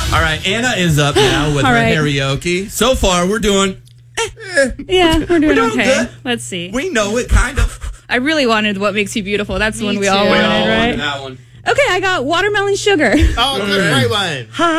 All right, Anna is up now with All her right. karaoke. So far, we're doing. Yeah, we're doing okay. good. Let's see. We know it, kind of. I really wanted What Makes You Beautiful. That's the one we all too. wanted, We all right? wanted that one. Okay, I got Watermelon Sugar. Oh, good, right one.